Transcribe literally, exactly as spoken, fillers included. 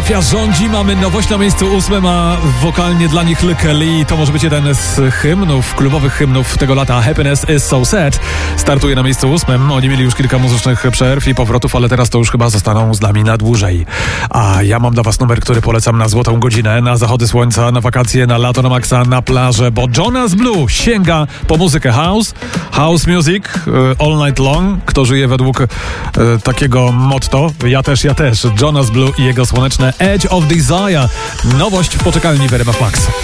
Mafia rządzi, mamy nowość na miejscu ósmym, a wokalnie dla nich Lee Kelly. To może być jeden z hymnów, klubowych hymnów tego lata. Happiness is so sad startuje na miejscu ósmym. Oni mieli już kilka muzycznych przerw i powrotów, ale teraz to już chyba zostaną z nami na dłużej. A ja mam dla was numer, który polecam na złotą godzinę, na zachody słońca, na wakacje, na lato, na maksa, na plażę, bo Jonas Blue sięga po muzykę house, house music, all night long. Kto żyje według e, takiego motto? Ja też, ja też. Jonas Blue i jego słoneczne Edge of Desire. Nowość w poczekalni w R M F Max.